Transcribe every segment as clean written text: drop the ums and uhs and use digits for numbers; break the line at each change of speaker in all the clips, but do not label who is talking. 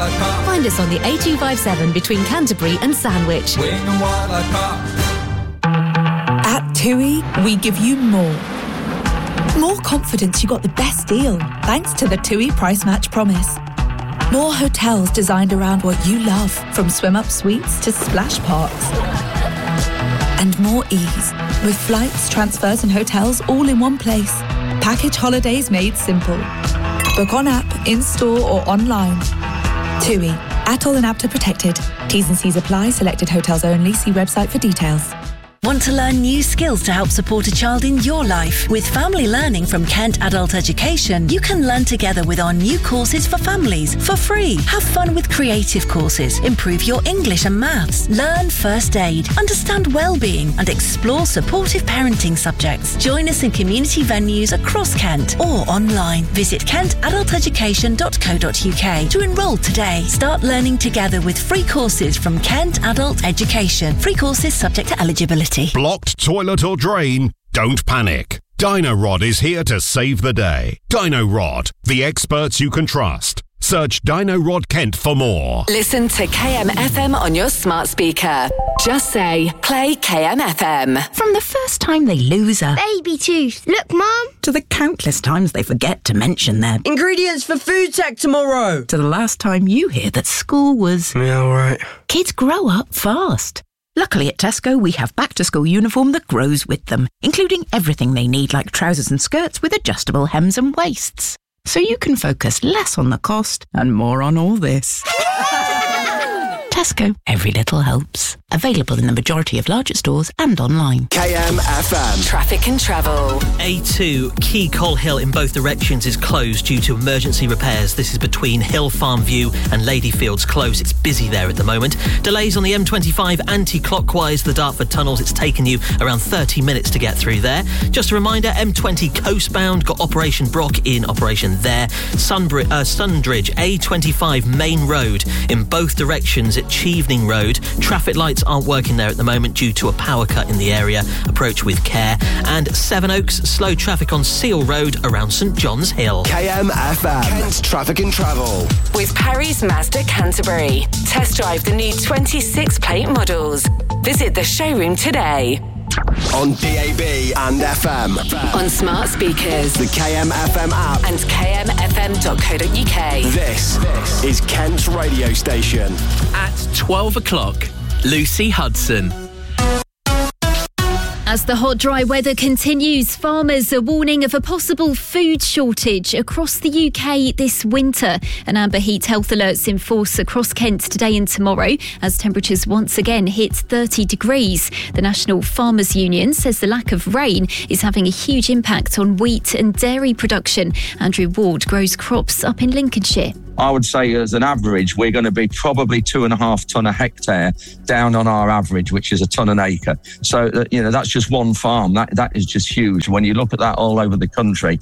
Find us on the A257 between Canterbury and Sandwich.
At TUI, we give you more. More confidence you got the best deal, thanks to the TUI Price Match Promise. More hotels designed around what you love, from swim-up suites to splash parks. And more ease, with flights, transfers and hotels all in one place. Package holidays made simple. Book on app, in-store or online. TUI, ATOL and APTA protected. T's and C's apply. Selected hotels only. See website for details.
Want to learn new skills to help support a child in your life? With Family Learning from Kent Adult Education, you can learn together with our new courses for families for free. Have fun with creative courses, improve your English and maths, learn first aid, understand well-being and explore supportive parenting subjects. Join us in community venues across Kent or online. Visit kentadulteducation.co.uk to enrol today. Start learning together with free courses from Kent Adult Education. Free courses subject to eligibility.
Blocked toilet or drain? Don't panic. Dino-Rod is here to save the day. Dino-Rod, the experts you can trust. Search Dino-Rod Kent for more.
Listen to KMFM on your smart speaker. Just say, play KMFM.
From the first time they lose a
baby tooth. Look, Mum.
To the countless times they forget to mention their
ingredients for food tech tomorrow.
To the last time you hear that school was...
Yeah, all right.
Kids grow up fast. Luckily at Tesco, we have back-to-school uniform that grows with them, including everything they need like trousers and skirts with adjustable hems and waists. So you can focus less on the cost and more on all this. Tesco, every little helps. Available in the majority of larger stores and online.
KMFM.
Traffic and travel.
A2 Key Cole Hill in both directions is closed due to emergency repairs. This is between Hill Farm View and Ladyfields Close. It's busy there at the moment. Delays on the M25 anti-clockwise, the Dartford tunnels. It's taken you around 30 minutes to get through there. Just a reminder, M20 coastbound got Operation Brock in operation there. Sundridge A25 Main Road in both directions at Chevening Road. Traffic lights aren't working there at the moment due to a power cut in the area. Approach with care. And Sevenoaks, slow traffic on Seal Road around St John's Hill.
KMFM. Kent Traffic and Travel.
With Parry's Mazda Canterbury. Test drive the new 26 plate models. Visit the showroom today.
On DAB and FM.
On smart speakers.
The KMFM app.
And kmfm.co.uk.
This is Kent's radio station.
At 12 o'clock, Lucy Hudson.
As the hot, dry weather continues, farmers are warning of a possible food shortage across the UK this winter. An amber heat health alert's in force across Kent today and tomorrow as temperatures once again hit 30 degrees. The National Farmers Union says the lack of rain is having a huge impact on wheat and dairy production. Andrew Ward grows crops up in Lincolnshire.
I would say as an average, we're going to be probably 2.5 tonne a hectare down on our average, which is a tonne an acre. So, that's just one farm. That is just huge. When you look at that all over the country,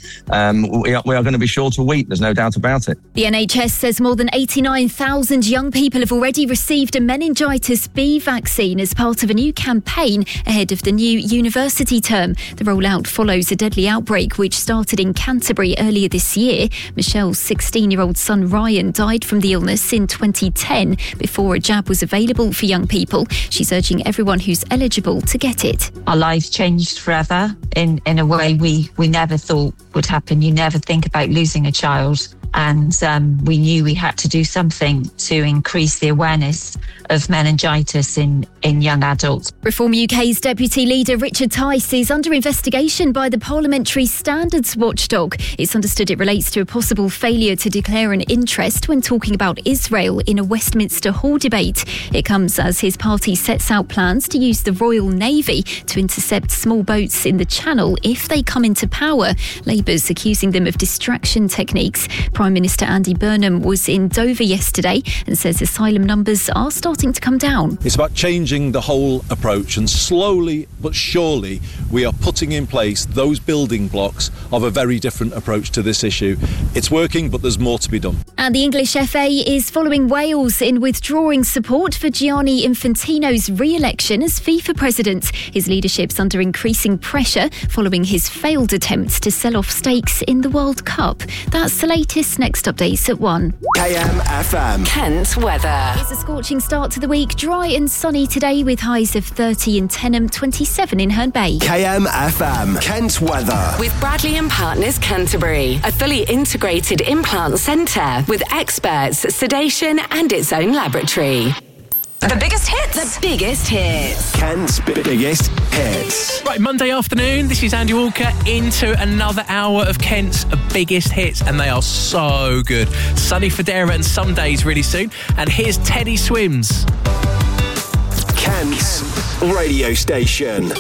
we are going to be short of wheat. There's no doubt about it.
The NHS says more than 89,000 young people have already received a meningitis B vaccine as part of a new campaign ahead of the new university term. The rollout follows a deadly outbreak which started in Canterbury earlier this year. Michelle's 16-year-old son Ryan died from the illness in 2010 before a jab was available for young people. She's urging everyone who's eligible to get it.
Our lives changed forever in a way we never thought would happen. You never think about losing a child. And we knew we had to do something to increase the awareness of meningitis in young adults.
Reform UK's Deputy Leader Richard Tice is under investigation by the Parliamentary Standards Watchdog. It's understood it relates to a possible failure to declare an interest when talking about Israel in a Westminster Hall debate. It comes as his party sets out plans to use the Royal Navy to intercept small boats in the Channel if they come into power. Labour's accusing them of distraction techniques. Prime Minister Andy Burnham was in Dover yesterday and says asylum numbers are starting to come down.
It's about changing the whole approach, and slowly but surely we are putting in place those building blocks of a very different approach to this issue. It's working, but there's more to be done.
And the English FA is following Wales in withdrawing support for Gianni Infantino's re-election as FIFA president. His leadership's under increasing pressure following his failed attempts to sell off stakes in the World Cup. That's the latest Plus. Next updates at 1.
KMFM.
Kent weather.
It's a scorching start to the week. Dry and sunny today with highs of 30 in Tenham, 27 in Herne Bay.
KMFM. Kent weather.
With Bradley and Partners Canterbury, a fully integrated implant centre with experts, sedation and its own laboratory.
The biggest hits.
The biggest hits.
Kent's biggest hits.
Right, Monday afternoon, this is Andy Walker into another hour of Kent's biggest hits, and they are so good. Sunny Federa and some days really soon. And here's Teddy Swims.
Kent's radio station.